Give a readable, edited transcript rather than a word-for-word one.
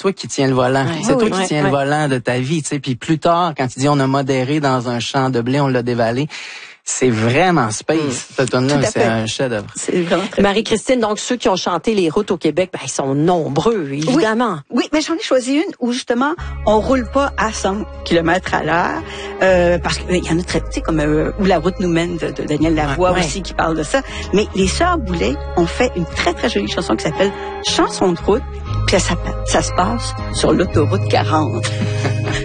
toi qui tiens le volant. Ouais. C'est toi qui tiens le volant de ta vie, tu sais. Puis plus tard, quand tu dis on a modéré dans un champ de blé, on l'a dévalé. C'est vraiment space. Cette tune-là, c'est un chef-d'œuvre. C'est vraiment très Marie-Christine, donc ceux qui ont chanté les routes au Québec, ils sont nombreux, évidemment. Oui, mais j'en ai choisi une où justement on roule pas à 100 km à l'heure parce qu'il y en a très, tu sais, comme Où la route nous mène de Daniel Lavoie aussi qui parle de ça. Mais les Sœurs Boulay ont fait une très très jolie chanson qui s'appelle Chanson de route. Puis ça se passe sur l'autoroute 40.